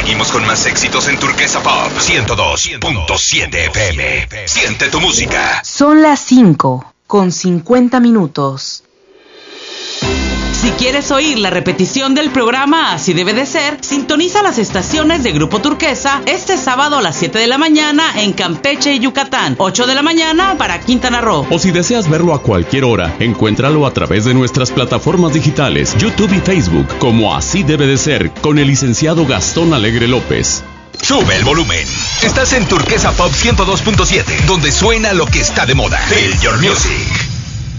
Seguimos con más éxitos en Turquesa Pop 102.7 FM. Siente tu música. Son las 5:50. Si quieres oír la repetición del programa Así Debe de Ser, sintoniza las estaciones de Grupo Turquesa este sábado a las 7 de la mañana en Campeche y Yucatán, 8 de la mañana para Quintana Roo. O si deseas verlo a cualquier hora, encuéntralo a través de nuestras plataformas digitales, YouTube y Facebook, como Así Debe de Ser, con el licenciado Gastón Alegre López. Sube el volumen. Estás en Turquesa Pop 102.7, donde suena lo que está de moda. Feel Your Music.